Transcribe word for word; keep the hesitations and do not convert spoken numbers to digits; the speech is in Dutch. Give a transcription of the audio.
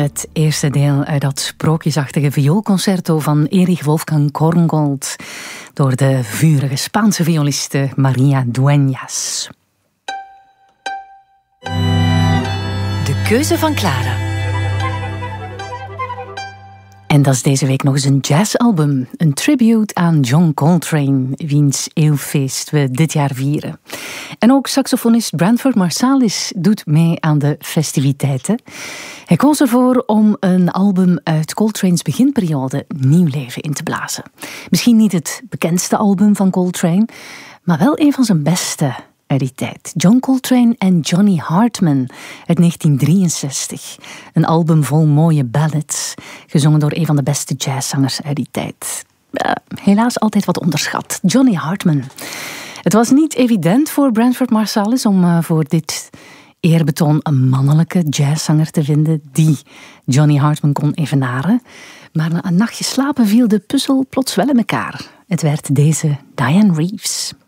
Het eerste deel uit dat sprookjesachtige vioolconcerto van Erich Wolfgang Korngold door de vurige Spaanse violiste Maria Dueñas. De keuze van Clara. En dat is deze week nog eens een jazzalbum. Een tribute aan John Coltrane, wiens eeuwfeest we dit jaar vieren. En ook saxofonist Branford Marsalis doet mee aan de festiviteiten. Hij koos ervoor om een album uit Coltrane's beginperiode nieuw leven in te blazen. Misschien niet het bekendste album van Coltrane, maar wel een van zijn beste uit die tijd. John Coltrane en Johnny Hartman uit negentien drieënzestig. Een album vol mooie ballads, gezongen door een van de beste jazzzangers uit die tijd. Uh, helaas altijd wat onderschat. Johnny Hartman. Het was niet evident voor Branford Marsalis om uh, voor dit eerbetoon een mannelijke jazzzanger te vinden die Johnny Hartman kon evenaren. Maar na een nachtje slapen viel de puzzel plots wel in elkaar. Het werd deze Diane Reeves.